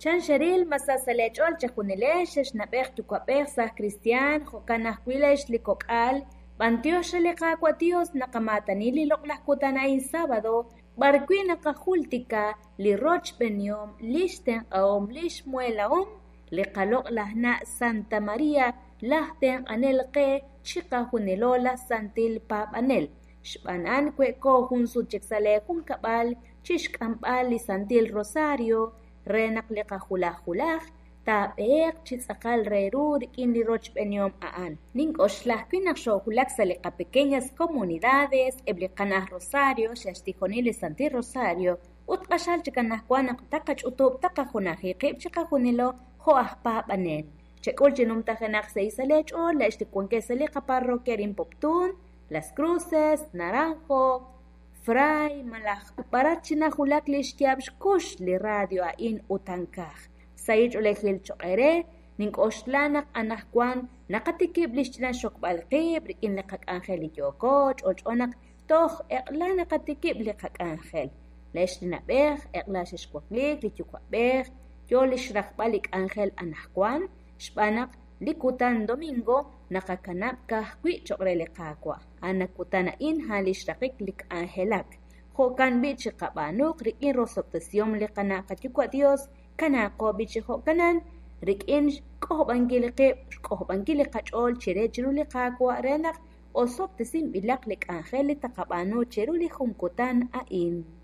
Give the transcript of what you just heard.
Shancheril masasalechol chajunilesh nabej tukwabej sah Cristian jokanahwilesh likokal Pantiosh liqakwatios naqamatanili loqlajkutanain sábado barqui naqajultika li roch beniom listen aom lish muelaom liqaloq lahna Santa María lahten anel qe chiqa junilola santil pap anel shbanan kweko junsu cheksalekun kabal chishkambal li santil Rosario renaq liqajulaj tabeq chisaqal rerur in li roch beniom aan ning oshlah kinak shohulak saliqa pequeñas comunidades ebliqanah Rosario shashtijonili santil Rosario utqashal chikanah kuanaq taqach utub taqajunajiqib chiqajunilo jo'aj pap anen chek'ul chinum tajenaq seisalech o la ishtikwanke saliqa parroquia Rinpoptun Las Cruces Naranjo Fray malaj parat chinajulak lishtiab shkush li radio ain utankaj sayich ulejil choqere ning oshlanaq anajkuan naqatikib lishtinan shokbalqib rikin liqak ángel yokoch och'onaq toj eqla naqatikib liqak ángel leshnabej eqla shishkwaklik lichukwabej yo lishraqbal lik ángel anajkuan shb'anaq likutan domingo naqakanab kajkwi choqre liqakwa anakutana in halishraqik lik ángelak jokan bichi qabanuq rikin rosobtación liqana qatikwa Dios kana qobichi hokanan rikin q'ohb'ankili qach'ol chire chiruli qakwa renaq osobtasin bilaq lik ángel taqabano chiruli junkutan ain